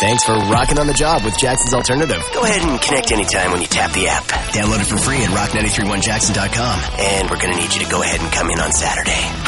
Thanks for rocking on the job with Jackson's Alternative. Go ahead and connect anytime when you tap the app. Download it for free at rock931jackson.com. And we're going to need you to go ahead and come in on Saturday.